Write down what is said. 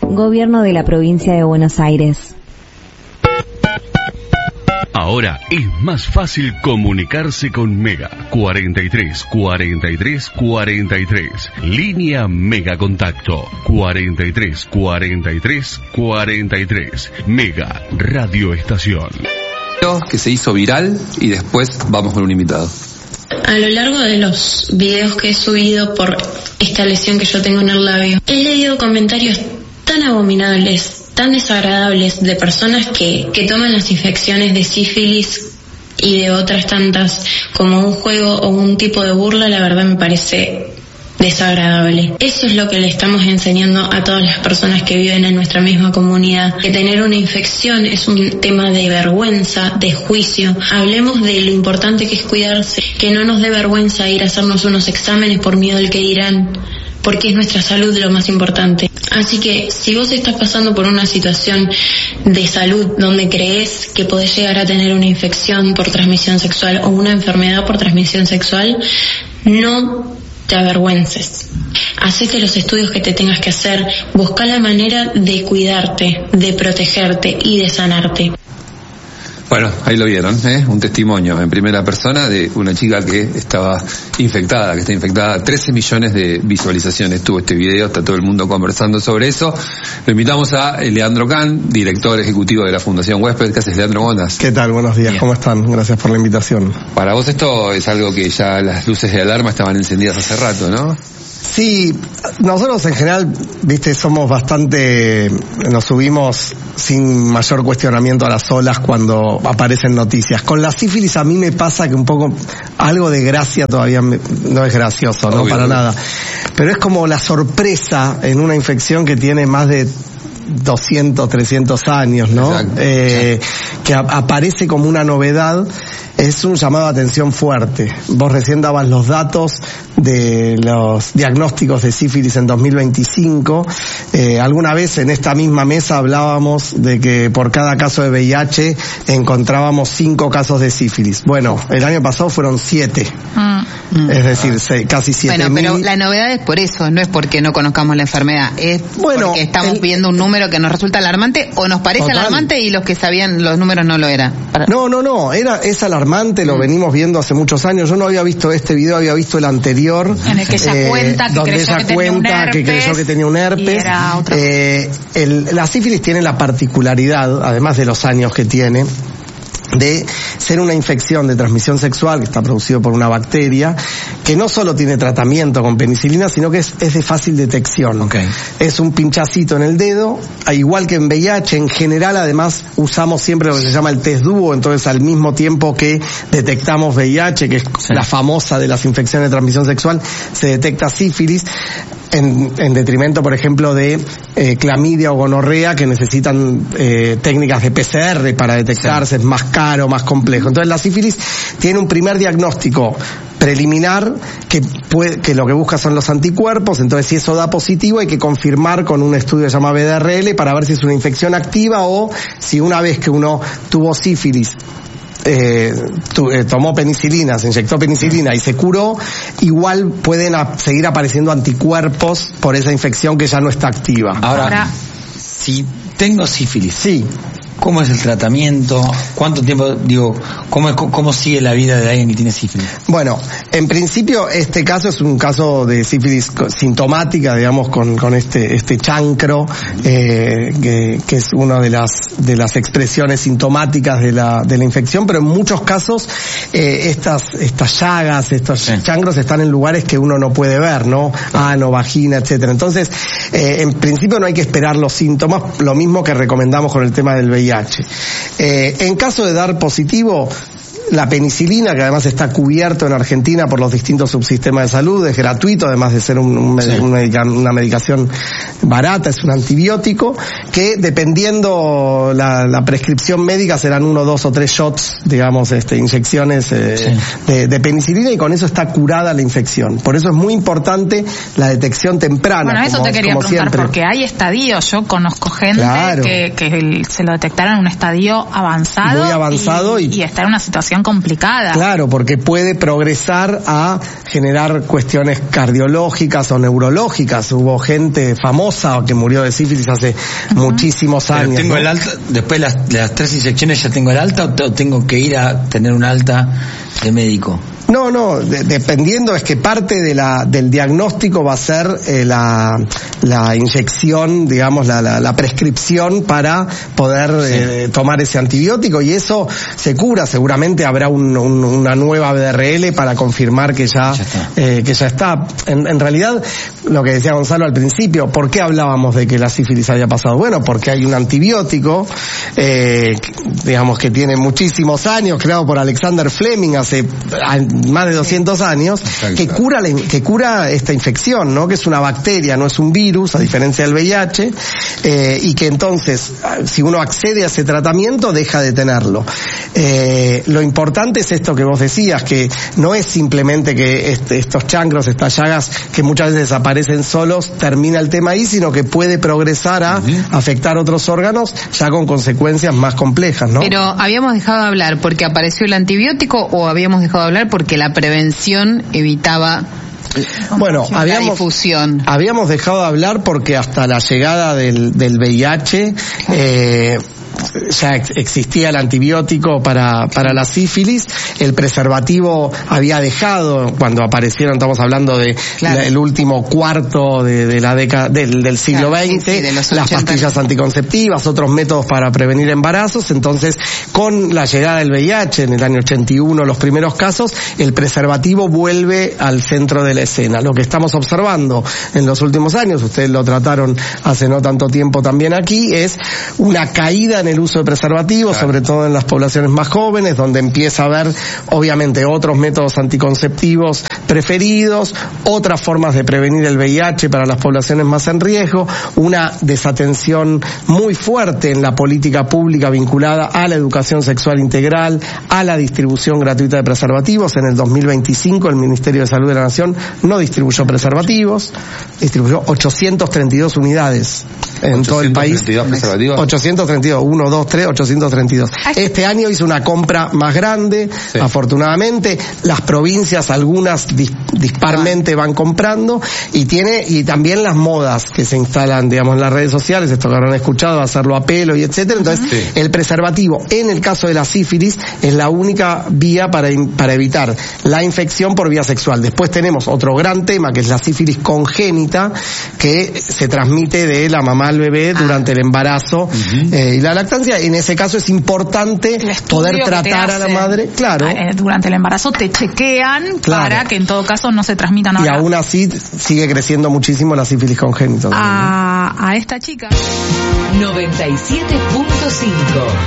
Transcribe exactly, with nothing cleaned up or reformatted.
Gobierno de la Provincia de Buenos Aires. Ahora es más fácil comunicarse con Mega. cuarenta y tres, cuarenta y tres, cuarenta y tres. Línea Mega Contacto. cuarenta y tres, cuarenta y tres, cuarenta y tres. Mega Radio Estación. Que se hizo viral y después vamos con un invitado. A lo largo de los videos que he subido por esta lesión que yo tengo en el labio, he leído comentarios tan abominables, tan desagradables de personas que, que toman las infecciones de sífilis y de otras tantas como un juego o un tipo de burla. La verdad me parece desagradable. Eso es lo que le estamos enseñando a todas las personas que viven en nuestra misma comunidad, que tener una infección es un tema de vergüenza, de juicio. Hablemos de lo importante que es cuidarse, que no nos dé vergüenza ir a hacernos unos exámenes por miedo al que dirán, porque es nuestra salud lo más importante. Así que si vos estás pasando por una situación de salud donde crees que podés llegar a tener una infección por transmisión sexual o una enfermedad por transmisión sexual, no te avergüences. Hacete los estudios que te tengas que hacer, busca la manera de cuidarte, de protegerte y de sanarte. Bueno, ahí lo vieron, ¿eh? Un testimonio en primera persona de una chica que estaba infectada, que está infectada. trece millones de visualizaciones tuvo este video, está todo el mundo conversando sobre eso. Lo invitamos a Leandro Can, director ejecutivo de la Fundación Huésped. ¿Qué haces, Leandro? Buenas. ¿Qué tal? Buenos días, ¿cómo están? Gracias por la invitación. Para vos esto es algo que ya las luces de alarma estaban encendidas hace rato, ¿no? Sí, nosotros en general, viste, somos bastante, nos subimos sin mayor cuestionamiento a las olas cuando aparecen noticias. Con la sífilis a mí me pasa que un poco algo de gracia todavía me, no es gracioso, no, Obvio, para obvio. nada. Pero es como la sorpresa en una infección que tiene más de doscientos, trescientos años, ¿no? Exacto, eh, exacto. Que a, aparece como una novedad. Es un llamado de atención fuerte. Vos recién dabas los datos de los diagnósticos de sífilis en dos mil veinticinco. Eh, alguna vez en esta misma mesa hablábamos de que por cada caso de V I H encontrábamos cinco casos de sífilis. Bueno, el año pasado fueron siete. Mm. Es decir, seis, casi siete Bueno, mil. pero la novedad es por eso, no es porque no conozcamos la enfermedad, es bueno, porque estamos el... viendo un número que nos resulta alarmante o nos parece Total. alarmante y los que sabían los números no lo eran. Para... No, no, no, era, es alarmante, lo mm. venimos viendo hace muchos años. Yo no había visto este video, había visto el anterior. En el que ella eh, cuenta que donde creyó ella que tenía cuenta un herpes, que creyó que tenía un herpes. Eh, el, la sífilis tiene la particularidad, además de los años que tiene, de ser una infección de transmisión sexual que está producido por una bacteria que no solo tiene tratamiento con penicilina, sino que es, es de fácil detección. Okay. Es un pinchacito en el dedo, igual que en V I H. En general, además, usamos siempre lo que se llama el test dúo, entonces al mismo tiempo que detectamos V I H, que es sí. la famosa de las infecciones de transmisión sexual, se detecta sífilis. En, en detrimento, por ejemplo, de eh, clamidia o gonorrea, que necesitan eh, técnicas de P C R para detectarse, sí. es más caro, más complejo. Entonces la sífilis tiene un primer diagnóstico preliminar que puede, que lo que busca son los anticuerpos. Entonces si eso da positivo hay que confirmar con un estudio que se llama B D R L para ver si es una infección activa o si una vez que uno tuvo sífilis Eh, tu, eh, tomó penicilina, se inyectó penicilina y se curó, igual pueden a, seguir apareciendo anticuerpos por esa infección que ya no está activa. Ahora, Ahora si tengo sífilis, sí. ¿cómo es el tratamiento? ¿Cuánto tiempo, digo, cómo, cómo sigue la vida de alguien que tiene sífilis? Bueno, en principio este caso es un caso de sífilis sintomática, digamos, con, con este, este chancro, eh, que, que es una de las, de las expresiones sintomáticas de la, de la infección, pero en muchos casos, eh, estas, estas llagas, estos sí. chancros están en lugares que uno no puede ver, ¿no? Ano, vagina, etcétera. Entonces, eh, en principio no hay que esperar los síntomas, lo mismo que recomendamos con el tema del V I H. Eh, en caso de dar positivo, la penicilina, que además está cubierto en Argentina por los distintos subsistemas de salud, es gratuito, además de ser un, un, sí. un medica, una medicación barata, es un antibiótico, que dependiendo la, la prescripción médica serán uno, dos o tres shots, digamos, este, inyecciones eh, sí. de, de penicilina, y con eso está curada la infección. Por eso es muy importante la detección temprana. Bueno, eso como, te quería preguntar, siempre. Porque hay estadios, yo conozco gente claro. que, que se lo detectaron en un estadio avanzado, muy avanzado y, y, y está en una situación complicada. Claro, porque puede progresar a generar cuestiones cardiológicas o neurológicas. Hubo gente famosa famosa que murió de sífilis hace uh-huh. muchísimos Pero años. tengo ¿no? el alta, después de las, de las tres inyecciones ya tengo el alta o tengo que ir a tener un alta de médico. No, no, de, dependiendo, es que parte de la del diagnóstico va a ser eh, la, la inyección, digamos, la, la, la prescripción para poder sí. eh, tomar ese antibiótico, y eso se cura. Seguramente habrá un, un, una nueva B D R L para confirmar que ya, ya está. Eh, que ya está. En, en realidad, lo que decía Gonzalo al principio, ¿por qué hablábamos de que la sífilis había pasado? Bueno, porque hay un antibiótico, eh, digamos, que tiene muchísimos años, creado por Alexander Fleming hace más de doscientos años, exacto, que cura la, que cura esta infección, ¿no? Que es una bacteria, no es un virus, a diferencia del V I H, eh, y que entonces, si uno accede a ese tratamiento, deja de tenerlo. Eh, lo importante es esto que vos decías, que no es simplemente que este, estos chancros, estas llagas, que muchas veces aparecen solos, termina el tema ahí, sino que puede progresar a uh-huh. afectar otros órganos, ya con consecuencias más complejas, ¿no? Pero habíamos dejado de hablar porque apareció el antibiótico, o habíamos dejado de hablar porque la prevención evitaba bueno, la habíamos, difusión. Habíamos dejado de hablar porque hasta la llegada del, del V I H eh, ya existía el antibiótico para para la sífilis. El preservativo había dejado, cuando aparecieron, estamos hablando de claro. la, el último cuarto de, de la década del, del siglo claro, veinte, sí, sí, de los las pastillas anticonceptivas, otros métodos para prevenir embarazos. Entonces, con la llegada del V I H en el año ochenta y uno, los primeros casos, el preservativo vuelve al centro de la escena. Lo que estamos observando en los últimos años, ustedes lo trataron hace no tanto tiempo también aquí, es una caída en el uso de preservativos, claro. sobre todo en las poblaciones más jóvenes, donde empieza a haber obviamente otros métodos anticonceptivos preferidos, otras formas de prevenir el V I H para las poblaciones más en riesgo, una desatención muy fuerte en la política pública vinculada a la educación sexual integral, a la distribución gratuita de preservativos. En el dos mil veinticinco el Ministerio de Salud de la Nación no distribuyó preservativos, distribuyó ochocientas treinta y dos unidades en todo el país. Preservativos. ochocientos treinta y dos, uno, dos, tres, ochocientos treinta y dos. Este año hizo una compra más grande, sí. afortunadamente. Las provincias, algunas dis, disparmente van comprando, y tiene, y también las modas que se instalan, digamos, en las redes sociales, esto que habrán escuchado, hacerlo a pelo y etcétera. Entonces, sí. el preservativo, en el caso de la sífilis, es la única vía para, para evitar la infección por vía sexual. Después tenemos otro gran tema, que es la sífilis congénita, que se transmite de la mamá al bebé durante el embarazo uh-huh. eh, y la lactancia. En ese caso es importante poder tratar a la madre, claro. Eh, durante el embarazo te chequean claro. para que en todo caso no se transmitan ahora. Y aún así sigue creciendo muchísimo la sífilis congénita. A, a esta chica. noventa y siete punto cinco